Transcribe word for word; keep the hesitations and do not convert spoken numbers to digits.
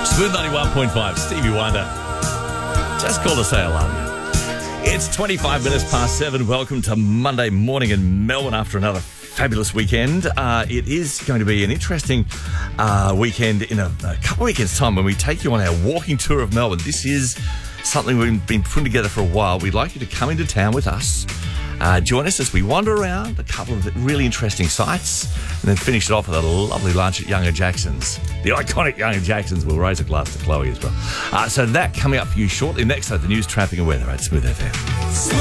Smooth ninety-one point five, Stevie Wonder. Just call to say I love you. It's twenty-five minutes past seven. Welcome to Monday morning in Melbourne after another fabulous weekend. Uh, it is going to be an interesting uh, weekend in a, a couple of weekends' time when we take you on our walking tour of Melbourne. This is something we've been putting together for a while. We'd like you to come into town with us. Uh, join us as we wander around a couple of really interesting sites and then finish it off with a lovely lunch at Younger Jackson's. The iconic Younger Jackson's. We'll raise a glass to Chloe as well. Uh, so that coming up for you shortly. Next up, the news, traffic and weather at Smooth F M.